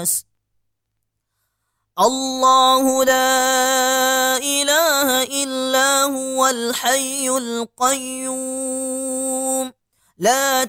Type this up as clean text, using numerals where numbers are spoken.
الناس. الله لا إله إلا هو الحي القيوم لا